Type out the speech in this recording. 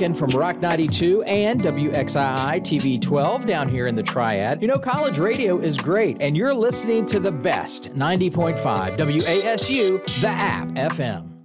weekend from Rock 92 and WXII TV 12 down here in the Triad. You know, college radio is great, and you're listening to the best 90.5 WASU, the app FM.